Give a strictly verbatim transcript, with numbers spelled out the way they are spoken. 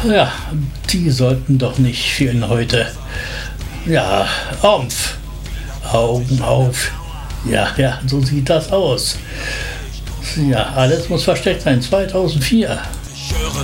Ja, die sollten doch nicht fehlen heute. Ja, Aumpf. Augen auf. Ja, ja, so sieht das aus. Ja, alles muss versteckt sein. zweitausendvier.